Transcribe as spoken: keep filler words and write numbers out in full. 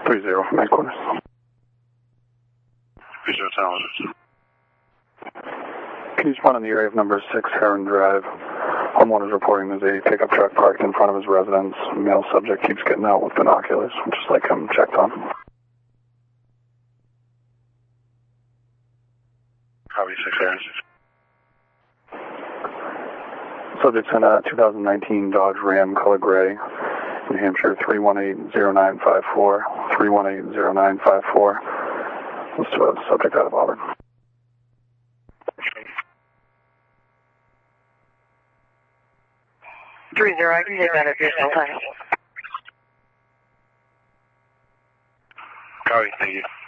three zero from headquarters. three zero Tower. Can you respond on the area of number six Heron Drive? Homeowner is reporting there's a pickup truck parked in front of his residence. Male subject keeps getting out with binoculars. Would just like him checked on. Copy six Heron. Subject's in a two thousand nineteen Dodge Ram color gray, New Hampshire three one eight zero nine five four, three one eight zero nine five four. Let's do a subject out of Auburn. Three zero, I can take that additional time. Copy, thank you.